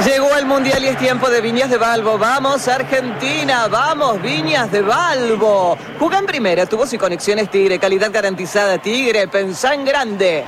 Llegó el Mundial y es tiempo de Viñas de Balbo. ¡Vamos, Argentina! ¡Vamos, Viñas de Balbo! Juega en primera, tubos y conexiones Tigre. Calidad garantizada Tigre. Pensá en grande.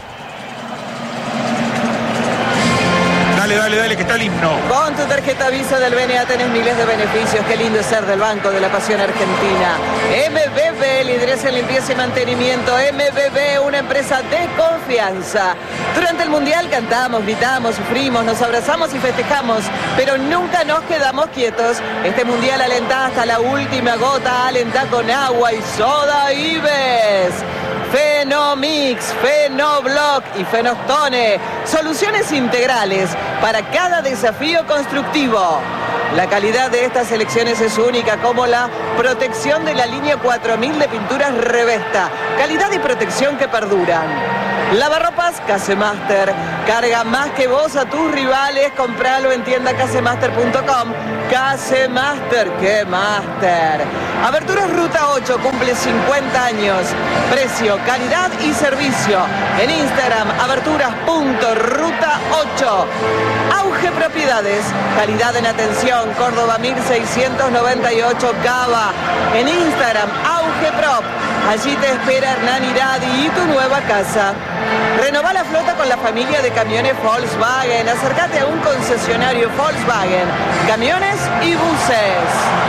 Dale, que está el himno. Con tu tarjeta Visa del BNA tenés miles de beneficios. Qué lindo es ser del Banco de la Pasión Argentina. MBB, lideresa en limpieza y mantenimiento. MBB, una empresa de confianza. Durante el Mundial cantamos, gritamos, sufrimos, nos abrazamos y festejamos, pero nunca nos quedamos quietos. Este Mundial alentá hasta la última gota, alentá con agua y soda Ives. Fenomix, Fenoblock y Fenostone. Soluciones integrales para cada desafío constructivo. La calidad de estas selecciones es única, como la protección de la línea 4000 de pinturas Revesta. Calidad y protección que perduran. Lavarropas Casemaster. Carga más que vos a tus rivales. Compralo en tienda casemaster.com. Casemaster, ¡qué máster! Aberturas Ruta 8 cumple 50 años. Precio, calidad y servicio. En Instagram, aberturas.ruta8. Auge Propiedades. Calidad en atención. Córdoba 1698 Cava. En Instagram, Auge Prop. Allí te espera Hernán Iradi y tu nueva casa. Renová la flota con la familia de camiones Volkswagen. Acércate a un concesionario Volkswagen. Camiones y buses.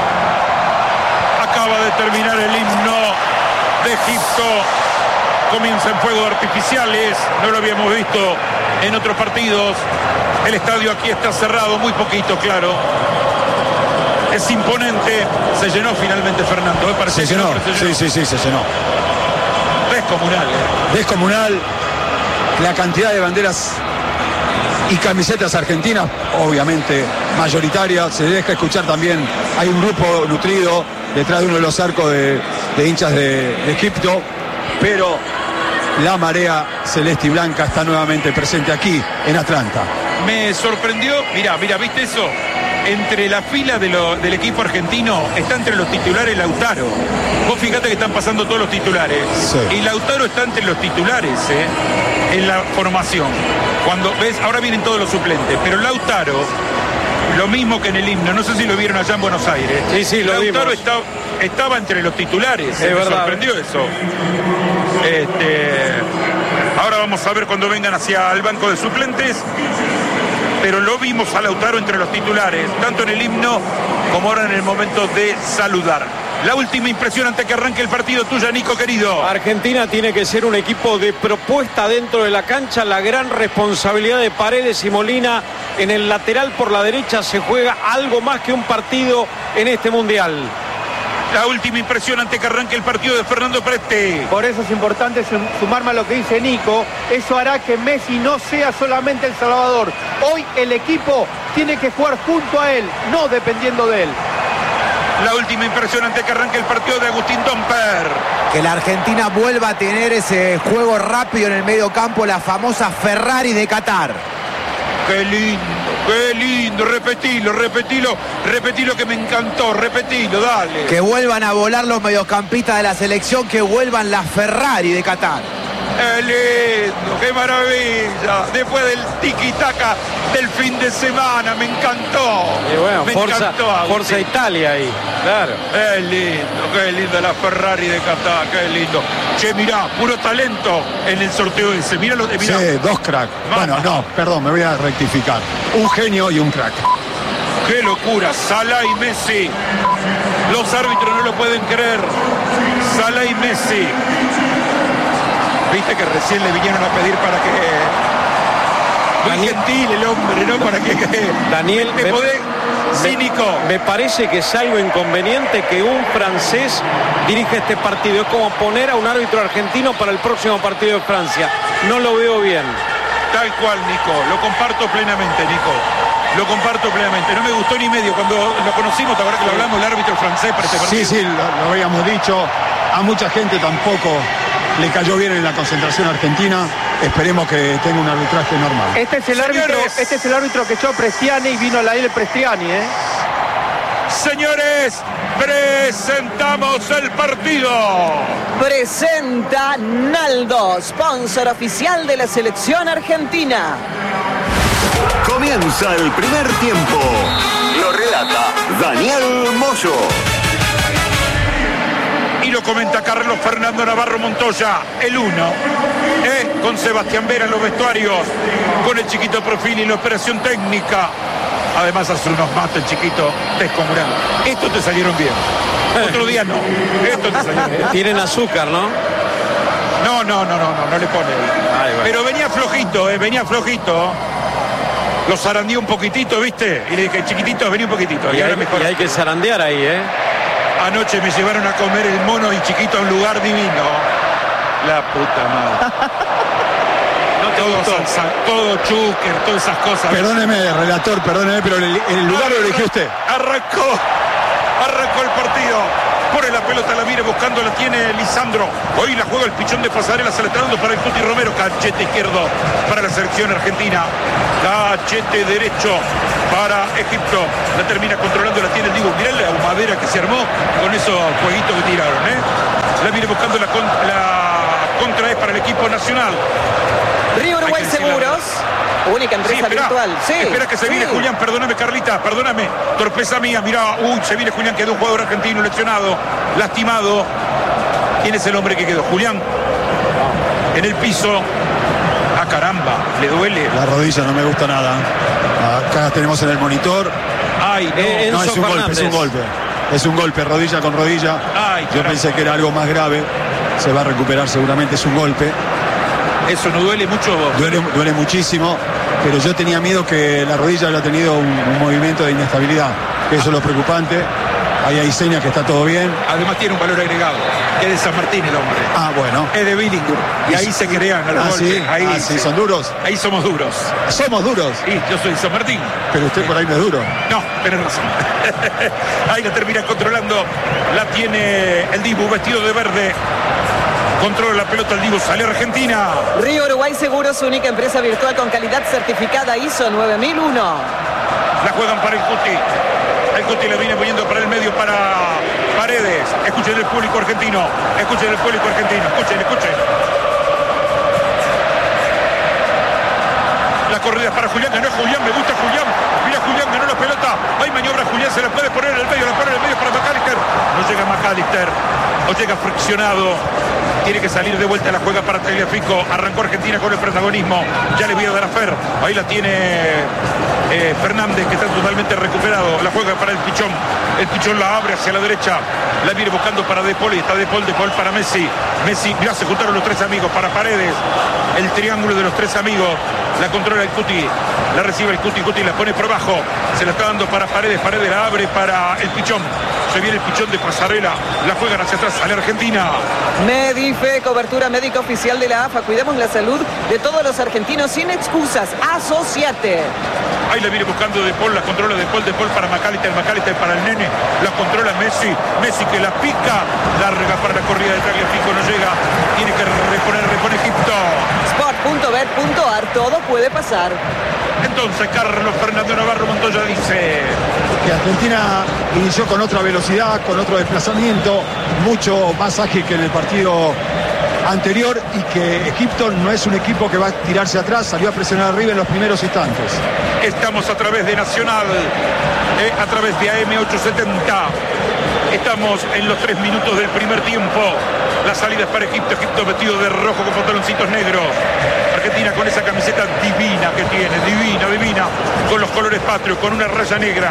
Acaba de terminar el himno de Egipto. Comienzan fuegos artificiales. No lo habíamos visto en otros partidos. El estadio aquí está cerrado, muy poquito, claro. Es imponente. Se llenó finalmente, Fernando. Se llenó. Sí, se llenó. Descomunal. Descomunal. La cantidad de banderas y camisetas argentinas, obviamente mayoritaria. Se deja escuchar también. Hay un grupo nutrido detrás de uno de los arcos de hinchas de Egipto. Pero la marea celeste y blanca está nuevamente presente aquí en Atlanta. Me sorprendió. Mirá, ¿viste eso? Entre la fila del equipo argentino está entre los titulares Lautaro. Vos fíjate que están pasando todos los titulares. Sí. Y Lautaro está entre los titulares, en la formación. Cuando ves, ahora vienen todos los suplentes, pero Lautaro, lo mismo que en el himno, no sé si lo vieron allá en Buenos Aires. Sí, lo Lautaro vimos. estaba entre los titulares. Es Me verdad. sorprendió eso. Ahora vamos a ver cuando vengan hacia el banco de suplentes. Pero lo vimos a Lautaro entre los titulares, tanto en el himno como ahora en el momento de saludar. La última impresión antes que arranque el partido, tuya, Nico, querido. Argentina tiene que ser un equipo de propuesta dentro de la cancha. La gran responsabilidad de Paredes y Molina en el lateral por la derecha. Se juega algo más que un partido en este Mundial. La última impresión antes que arranque el partido de Fernando Preste. Por eso es importante sumarme a lo que dice Nico. Eso hará que Messi no sea solamente el salvador. Hoy el equipo tiene que jugar junto a él, no dependiendo de él. La última impresión antes que arranque el partido de Agustín Domper. Que la Argentina vuelva a tener ese juego rápido en el medio campo, la famosa Ferrari de Qatar. Qué lindo, repetilo que me encantó, repetilo, dale. Que vuelvan a volar los mediocampistas de la selección, que vuelvan la Ferrari de Qatar. ¡Qué lindo! ¡Qué maravilla! Después del tiki-taka del fin de semana, me encantó. Y bueno, me Forza Agustín. Italia ahí, claro. Qué lindo la Ferrari de Qatar, qué lindo. Che, mirá, puro talento en el sorteo ese. Míralo, mirá. Sí, dos cracks. Bueno, no, perdón, me voy a rectificar. Un genio y un crack. ¡Qué locura! Salah y Messi. Los árbitros no lo pueden creer. Salah y Messi. Viste que recién le vinieron a pedir para que... Muy gentil el hombre, ¿no? Para que... Daniel, cínico. Me parece que es algo inconveniente que un francés dirija este partido. Es como poner a un árbitro argentino para el próximo partido de Francia. No lo veo bien. Tal cual, Nico. Lo comparto plenamente, Nico. Lo comparto plenamente. No me gustó ni medio. Cuando lo conocimos, ahora que lo hablamos, el árbitro francés para este partido. Sí, lo habíamos dicho. A mucha gente tampoco le cayó bien en la concentración argentina. Esperemos que tenga un arbitraje normal. Este es el árbitro que echó a Prestiani y vino a la L Prestiani, Señores, presentamos el partido. Presenta Naldo, sponsor oficial de la selección argentina. Comienza el primer tiempo. Lo relata Daniel Moyo. Y lo comenta Carlos Fernando Navarro Montoya, el 1. Con Sebastián Vera en los vestuarios, con el chiquito Profili en la operación técnica. Además hace unos mates el chiquito descomunal. Estos te salieron bien. Otro día no. Estos te salieron bien. Tienen azúcar, ¿no? No le pone. Ay, bueno. Pero venía flojito. Lo zarandeó un poquitito, ¿viste? Y le dije, chiquitito, vení un poquitito. Y hay que zarandear ahí, ¿eh? Anoche me llevaron a comer el mono y chiquito a un lugar divino. La puta madre. Todo chúquer, todas esas cosas. Perdóneme, relator, pero el lugar lo eligió usted. Arrancó el partido. Pone la pelota, la mira buscando, la tiene Lisandro. Hoy la juega el pichón de Pasarela, se la está dando para el Cuti Romero. Cachete izquierdo para la selección argentina. Cachete derecho para Egipto. La termina controlando, la tiene el Dibu. Mirá la humadera que se armó con esos jueguitos que tiraron, La viene buscando la contra es para el equipo nacional. Río Uruguay Seguros, única empresa virtual. Sí, espera que se viene Julián, perdóname Carlita, perdóname. Torpeza mía, mirá, se viene Julián, quedó un jugador argentino lesionado, lastimado. ¿Quién es el hombre que quedó? Julián, en el piso. Ah, caramba, le duele. La rodilla no me gusta nada. Acá tenemos en el monitor. Ay, no, es un golpe. Es un golpe, rodilla con rodilla. Ay, yo pensé que era algo más grave. Se va a recuperar seguramente, es un golpe. Eso no duele mucho. Duele muchísimo, pero yo tenía miedo que la rodilla haya tenido un movimiento de inestabilidad. Eso es lo preocupante. Ahí hay señas que está todo bien. Además tiene un valor agregado. Es de San Martín el hombre. Ah, bueno. Es de Billingham. Y ahí se crean los golpes. Sí. Ahí sí, son duros. Ahí somos duros. Somos duros. Sí, yo soy de San Martín. Pero usted por ahí no es duro. No, tenés razón. Ahí la termina controlando. La tiene el Dibu vestido de verde. Controla la pelota el Dibu, sale Argentina. Río Uruguay Seguros, única empresa virtual con calidad certificada ISO 9001. La juegan para el Cuti. El Cuti la viene poniendo para el medio para Paredes. Escuchen el público argentino. Escuchen. La corrida es para Julián, ganó Julián, me gusta Julián. Mira Julián, ganó la pelota. Hay maniobra Julián, se la puede poner en el medio, para McAllister. No llega McAllister. O llega friccionado. Tiene que salir de vuelta, la juega para Tagliafico. Arrancó Argentina con el protagonismo. Ya le voy a dar a Fer. Ahí la tiene Fernández, que está totalmente recuperado. La juega para el Pichón. El Pichón la abre hacia la derecha. La viene buscando para De Paul. Y está De Paul para Messi. Messi, mirá, se juntaron los tres amigos. Para Paredes. El triángulo de los tres amigos. La controla el Cuti. La recibe el Cuti. Cuti la pone por abajo. Se la está dando para Paredes. Paredes la abre para el Pichón. Se viene el Pichón de Pasarela. La juegan hacia atrás. Sale Argentina. Medife, cobertura médica oficial de la AFA. Cuidemos la salud de todos los argentinos sin excusas. Asociate. Ahí la viene buscando De Paul, la controla De Paul para McAllister para el Nene, la controla Messi que la pica, larga para la corrida de Tagliafico, no llega, tiene que repone Egipto. Sport.bet.ar, todo puede pasar. Entonces Carlos Fernando Navarro Montoya dice que Argentina inició con otra velocidad, con otro desplazamiento, mucho más ágil que en el partido anterior, y que Egipto no es un equipo que va a tirarse atrás, salió a presionar arriba en los primeros instantes. Estamos a través de Nacional, a través de AM870. Estamos en los 3 minutos del primer tiempo. La salida es para Egipto vestido de rojo con pantaloncitos negros. Argentina con esa camiseta divina que tiene, divina, con los colores patrios, con una raya negra.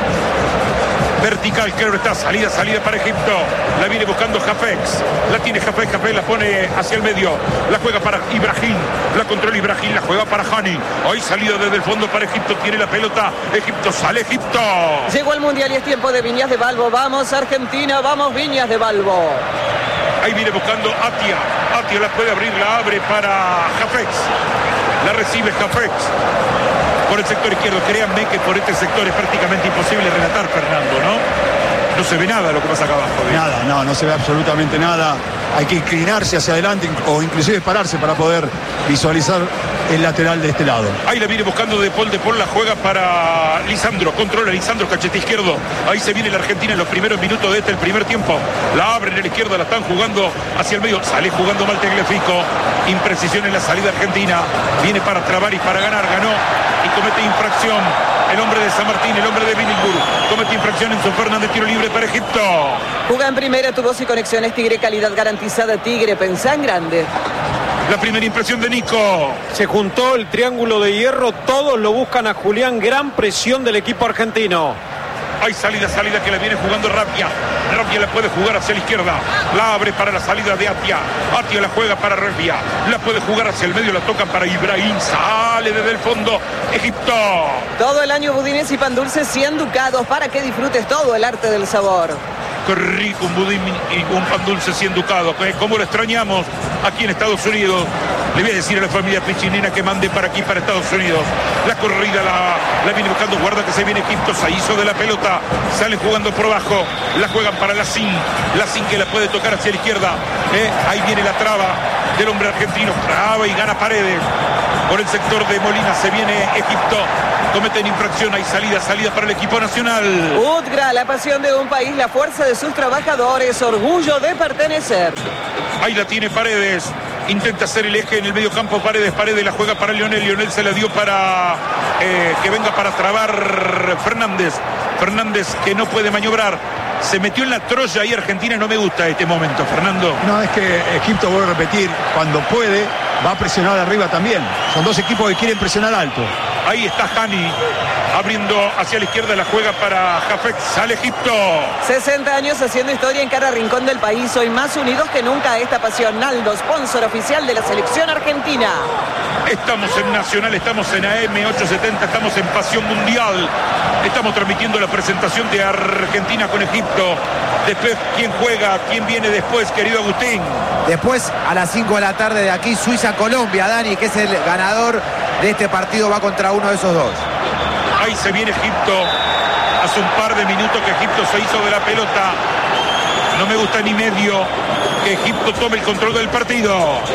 Vertical, claro está, salida para Egipto. La viene buscando Jafex. La tiene Jafex, la pone hacia el medio. La juega para Ibrahim. La controla Ibrahim, la juega para Hani. Hoy salida desde el fondo para Egipto. Tiene la pelota. Egipto, sale Egipto. Llegó el Mundial y es tiempo de Viñas de Balbo. Vamos Argentina, vamos Viñas de Balbo. Ahí viene buscando Atia. Atia la puede abrir, la abre para Jafex. La recibe Jafex. Por el sector izquierdo, créanme que por este sector es prácticamente imposible relatar, Fernando, ¿no? No se ve nada lo que pasa acá abajo. Nada, no se ve absolutamente nada. hay que inclinarse hacia adelante o inclusive pararse para poder visualizar el lateral de este lado. Ahí la viene buscando De Paul la juega para Lisandro, controla Lisandro, cachete izquierdo. Ahí se viene la Argentina en los primeros minutos de el primer tiempo. La abren en la izquierda, la están jugando hacia el medio. Sale jugando mal Tagliafico. Imprecisión en la salida argentina. Viene para trabar y para ganar. Ganó y comete infracción. El hombre de San Martín, el hombre de Billinburg. Comete infracción en Enzo Fernández, tiro libre para Egipto. Juega en primera, tu voz y conexiones Tigre, calidad garantizada. Tigre, pensá en grande. La primera impresión de Nico. Se juntó el triángulo de hierro, todos lo buscan a Julián, gran presión del equipo argentino. Hay salida que la viene jugando Rabia. Rabia la puede jugar hacia la izquierda. La abre para la salida de Atia. Atia la juega para Rabia. La puede jugar hacia el medio, la tocan para Ibrahim. Sale desde el fondo Egipto. Todo el año budines y pan dulces 100 ducados para que disfrutes todo el arte del sabor. Qué rico un budín y un pan dulce 100 ducados. ¿Cómo lo extrañamos aquí en Estados Unidos? Le voy a decir a la familia Pichinina que mande para aquí, para Estados Unidos. La corrida la viene buscando. Guarda que se viene Egipto. Se hizo de la pelota. Sale jugando por abajo. La juegan para Lacín. Lacín que la puede tocar hacia la izquierda. Ahí viene la traba del hombre argentino. Traba y gana Paredes. Por el sector de Molina se viene Egipto. Cometen infracción. Hay salida para el equipo nacional. UTGRA, la pasión de un país, la fuerza de sus trabajadores, orgullo de pertenecer. Ahí la tiene Paredes. Intenta hacer el eje en el medio campo. Paredes la juega para Lionel. Lionel se la dio para que venga para trabar Fernández. Fernández que no puede maniobrar. Se metió en la Troya y Argentina no me gusta este momento, Fernando. No, es que Egipto, vuelve a repetir, cuando puede, va a presionar arriba también. Son dos equipos que quieren presionar alto. Ahí está Hani, abriendo hacia la izquierda, la juega para Jafet. Sale Egipto. 60 años haciendo historia en cada rincón del país. Hoy más unidos que nunca a esta pasión. Naldo, sponsor oficial de la selección argentina. Estamos en Nacional, estamos en AM870, estamos en Pasión Mundial. Estamos transmitiendo la presentación de Argentina con Egipto. Después, ¿quién juega? ¿Quién viene después, querido Agustín? Después, a las 5 de la tarde de aquí, Suiza-Colombia, Dani, que es el ganador de este partido, va contra uno de esos dos. Ahí se viene Egipto. Hace un par de minutos que Egipto se hizo de la pelota. No me gusta ni medio que Egipto tome el control del partido.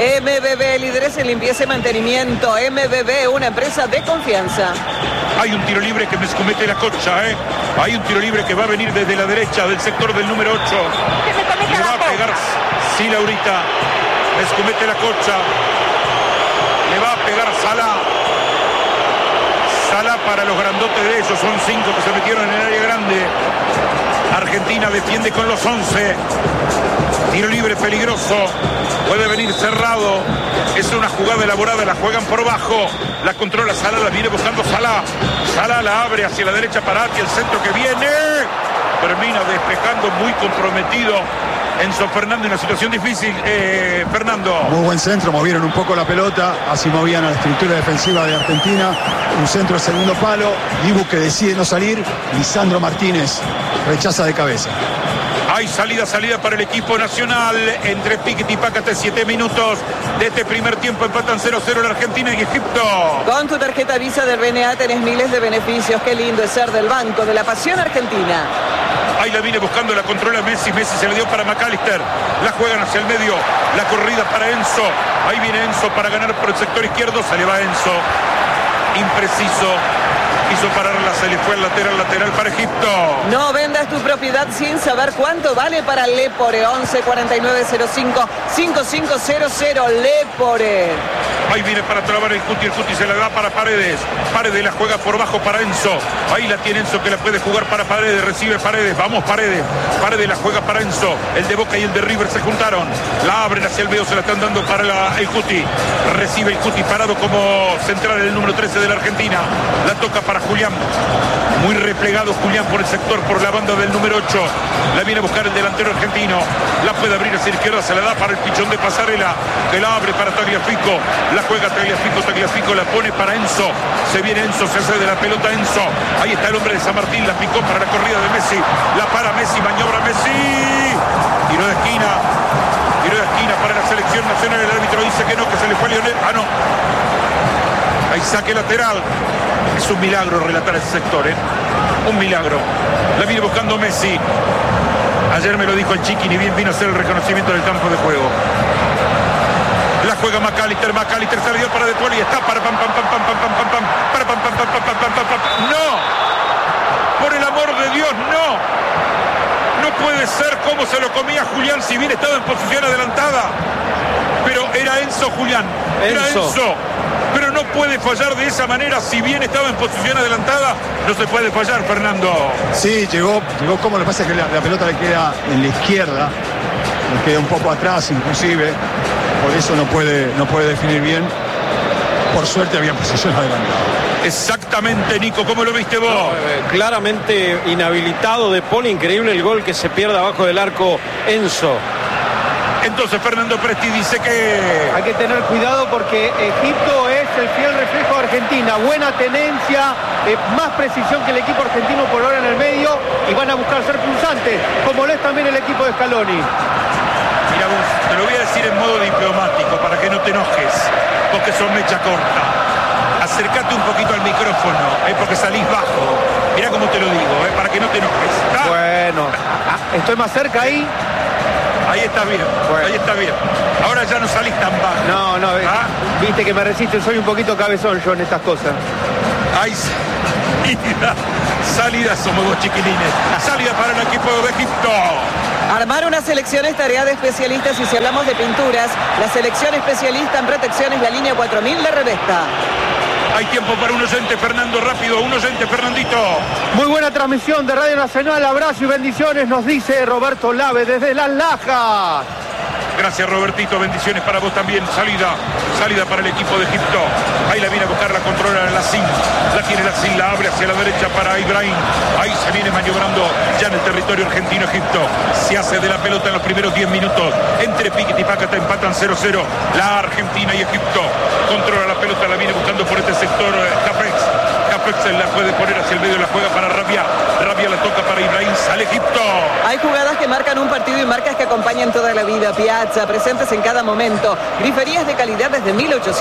MBB, líderes en limpieza y mantenimiento. MBB, una empresa de confianza. Hay un tiro libre que me comete la Cocha, Hay un tiro libre que va a venir desde la derecha del sector del número 8. Le va a pegar, sí, Laurita. Me comete la Cocha. Le va a pegar Salah. Salah para los grandotes de ellos. Son 5 que se metieron en el área grande. Argentina defiende con los 11. Tiro libre peligroso. Puede venir cerrado. Es una jugada elaborada. La juegan por bajo. La controla Salah. La viene buscando Salah. Salah la abre hacia la derecha para Ati. El centro que viene. Termina despejando, muy comprometido Enzo Fernández en una situación difícil. Fernando. Muy buen centro. Movieron un poco la pelota. Así movían a la estructura defensiva de Argentina. Un centro al segundo palo. Dibu que decide no salir. Lisandro Martínez rechaza de cabeza. Hay salida para el equipo nacional. Entre Piquet y Pácate, 7 minutos de este primer tiempo. Empatan 0-0 la Argentina y Egipto. Con tu tarjeta Visa del BNA tenés miles de beneficios. Qué lindo es ser del Banco de la Pasión Argentina. Ahí la viene buscando, la controla Messi. Messi se le dio para McAllister. La juegan hacia el medio. La corrida para Enzo. Ahí viene Enzo para ganar por el sector izquierdo. Se le va Enzo. Impreciso. Quiso pararla, se le fue al lateral para Egipto. No vendas tu propiedad sin saber cuánto vale para Lepore. 11 49 05 5500 Lepore. Ahí viene para trabar el Cuti se la da para Paredes. Paredes la juega por bajo para Enzo. Ahí la tiene Enzo que la puede jugar para Paredes. Recibe Paredes, vamos Paredes. Paredes la juega para Enzo. El de Boca y el de River se juntaron. La abren hacia el medio, se la están dando para el Cuti. Recibe el Cuti parado como central el número 13 de la Argentina. La toca para Julián. Muy replegado Julián por el sector, por la banda del número 8. La viene a buscar el delantero argentino. La puede abrir hacia la izquierda, se la da para el pichón de Pasarela, que la abre para Tagliafico. La juega Tagliafico la pone para Enzo. Se viene Enzo, se hace de la pelota Enzo. Ahí está el hombre de San Martín, la picó para la corrida de Messi. La para Messi, maniobra Messi. Tiro de esquina para la selección nacional. El árbitro dice que no, que se le fue a Lionel. Ah, no. Ahí saque lateral. Es un milagro relatar ese sector, Un milagro. La viene buscando Messi. Ayer me lo dijo el Chiqui, ni bien vino a hacer el reconocimiento del campo de juego. La juega McAllister salió para De Paul y está para pam. ¡No! Por el amor de Dios, no. No puede ser como se lo comía Julián si bien estaba en posición adelantada. Pero era Enzo, Julián. Era Enzo. Pero no puede fallar de esa manera. Si bien estaba en posición adelantada, no se puede fallar, Fernando. Sí, llegó como lo que pasa es que la pelota le queda en la izquierda, le queda un poco atrás inclusive, por eso no puede definir bien. Por suerte había posición adelantada. Exactamente, Nico, ¿cómo lo viste vos? Claramente inhabilitado De Paul, increíble el gol que se pierde abajo del arco Enzo. Entonces Fernando Presti dice que hay que tener cuidado porque Egipto es el fiel reflejo de Argentina. Buena tenencia, más precisión que el equipo argentino por ahora en el medio y van a buscar ser pulsantes, como lo es también el equipo de Scaloni. Mira vos, te lo voy a decir en modo diplomático para que no te enojes, porque sos mecha corta. Acércate un poquito al micrófono, porque salís bajo. Mirá cómo te lo digo, para que no te enojes. ¿Está? Bueno, estoy más cerca ahí. Ahí está bien, bueno. Ahí está bien. Ahora ya no salís tan bajo. No, viste que me resisten, soy un poquito cabezón yo en estas cosas. Ay, salida somos vos, chiquilines. Salida para el equipo de Egipto. Armar una selección es tarea de especialistas y si hablamos de pinturas, la selección especialista en protecciones, la línea 4000 de Revesta. Hay tiempo para un oyente, Fernando, rápido, un oyente, Fernandito. Muy buena transmisión de Radio Nacional, abrazo y bendiciones, nos dice Roberto Lave desde Las Lajas. Gracias, Robertito, bendiciones para vos también. Salida para el equipo de Egipto. Ahí la viene a buscar, la controla Lacín. La tiene Lacín, la abre hacia la derecha para Ibrahim. Ahí se viene maniobrando ya en el territorio argentino. Egipto se hace de la pelota en los primeros 10 minutos. Entre Piquet y Pácata empatan 0-0. La Argentina y Egipto controla la pelota, la viene buscando por este sector Capex se la puede poner hacia el medio, la juega para Rabia la toca para Ibrahim, sale Egipto. Hay jugadas que marcan un partido y marcas que acompañan toda la vida. Piazza, presentes en cada momento. Griferías de calidad desde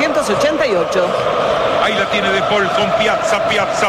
1888. Ahí la tiene De Paul con Piazza.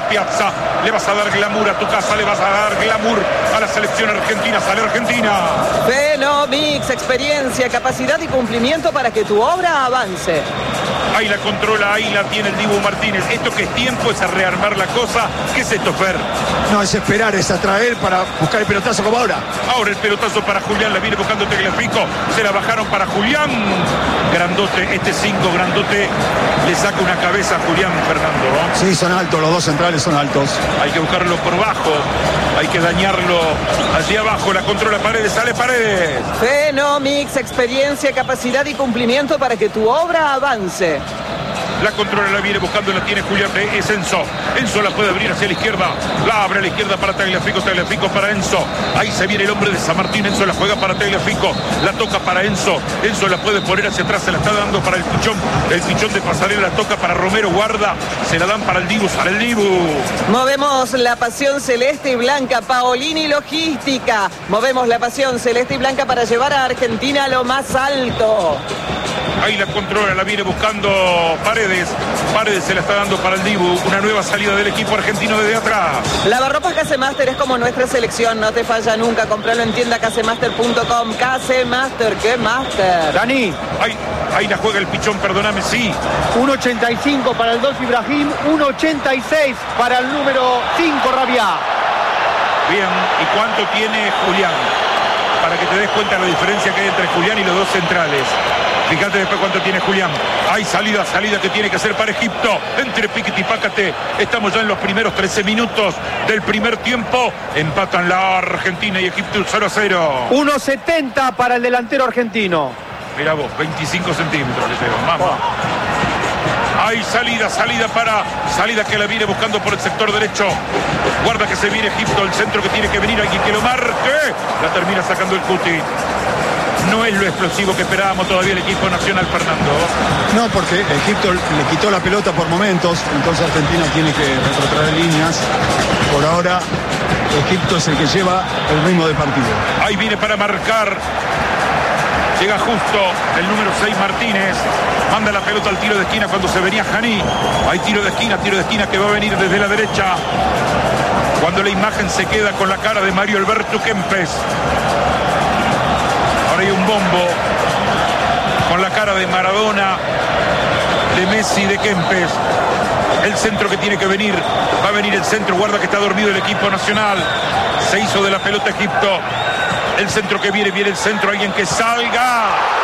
Le vas a dar glamour a tu casa, le vas a dar glamour a la selección argentina. Sale Argentina. Fenomix, experiencia, capacidad y cumplimiento para que tu obra avance. Ahí la controla, ahí la tiene el Dibu Martínez. Esto que es tiempo, es a rearmar la cosa. ¿Qué es esto, Fer? No, es esperar, es atraer para buscar el pelotazo como ahora. Ahora el pelotazo para Julián, la viene buscando Tagliafico. Se la bajaron para Julián. Grandote, este 5 grandote le saca una cabeza a Julián, Fernando. Sí, son altos, los dos centrales son altos. Hay que buscarlo por bajo, hay que dañarlo allí abajo. La controla Paredes, sale Paredes. Fenomix, experiencia, capacidad y cumplimiento para que tu obra avance. La controla, la viene buscando, la tiene Julián, es Enzo. Enzo la puede abrir hacia la izquierda. La abre a la izquierda para Tagliafico para Enzo. Ahí se viene el hombre de San Martín. Enzo la juega para Tagliafico. La toca para Enzo. Enzo la puede poner hacia atrás, se la está dando para el Pichón. El Pichón de Pasarela la toca para Romero, guarda. Se la dan para el Dibu, sale el Dibu. Movemos la pasión celeste y blanca. Paolini Logística. Movemos la pasión celeste y blanca para llevar a Argentina a lo más alto. Ahí la controla, la viene buscando Paredes. Paredes se la está dando para el Dibu. Una nueva salida del equipo argentino desde atrás. Lavarropas Casemaster es como nuestra selección. No te falla nunca. Compralo en tienda casemaster.com. Casemaster, ¿qué master? Dani. Ahí la juega el Pichón, perdóname, sí. 1.85 para el 2 Ibrahim. 1.86 para el número 5 Rabia. Bien, ¿y cuánto tiene Julián? Para que te des cuenta de la diferencia que hay entre Julián y los dos centrales. Fíjate después cuánto tiene Julián. Hay salida que tiene que hacer para Egipto. Entre Piquet y Pácate. Estamos ya en los primeros 13 minutos del primer tiempo. Empatan la Argentina y Egipto 0-0. 1.70 para el delantero argentino. Mirá vos, 25 centímetros le llevan. Vamos. Hay salida que la viene buscando por el sector derecho. Guarda que se viene Egipto, el centro que tiene que venir, alguien que lo marque. La termina sacando el Cuti. No es lo explosivo que esperábamos todavía el equipo nacional, Fernando. No, porque Egipto le quitó la pelota por momentos, entonces Argentina tiene que retrotraer líneas. Por ahora, Egipto es el que lleva el ritmo de partido. Ahí viene para marcar. Llega justo el número 6 Martínez. Manda la pelota al tiro de esquina cuando se venía Janí. Hay tiro de esquina que va a venir desde la derecha. Cuando la imagen se queda con la cara de Mario Alberto Kempes. Ahora hay un bombo con la cara de Maradona, de Messi, de Kempes. El centro que tiene que venir. Va a venir el centro. Guarda que está dormido el equipo nacional. Se hizo de la pelota Egipto. El centro que viene el centro. Alguien que salga.